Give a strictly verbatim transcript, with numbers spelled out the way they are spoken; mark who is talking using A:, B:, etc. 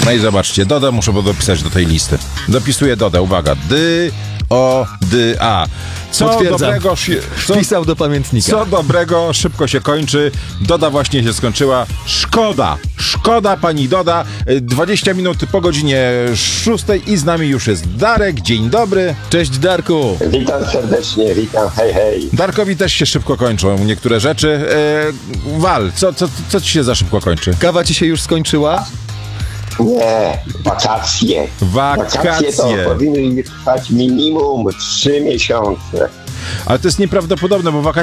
A: No i zobaczcie, Doda muszę dopisać do tej listy. Dopisuję Dodę, uwaga. Dy, o, dy, a. Co
B: Potwierdzam.
A: dobrego, co,
B: Wpisał do pamiętnika.
A: co dobrego szybko się kończy. Doda właśnie się skończyła. Szkoda, szkoda pani Doda. dwadzieścia minut po godzinie szóstej i z nami już jest Darek. Dzień dobry.
B: Cześć Darku.
C: Witam serdecznie, witam, hej, hej.
A: Darkowi też się szybko kończą niektóre rzeczy. E, Wal, co, co, co ci się za szybko kończy?
B: Kawa ci się już skończyła?
C: Nie, wakacje.
A: Wakacje.
C: Wakacje to powinny trwać minimum trzy miesiące.
A: Ale to jest nieprawdopodobne, bo wakacje